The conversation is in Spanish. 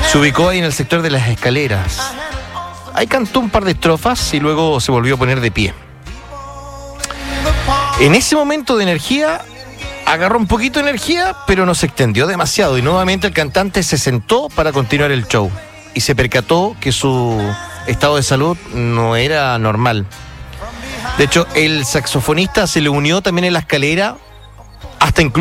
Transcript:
Se ubicó ahí en el sector de las escaleras. Ahí cantó un par de estrofas y luego se volvió a poner de pie. En ese momento de energía, agarró un poquito de energía, pero no se extendió demasiado. Y nuevamente el cantante se sentó para continuar el show. Y se percató que su estado de salud no era normal. De hecho, el saxofonista se le unió también en la escalera, hasta incluso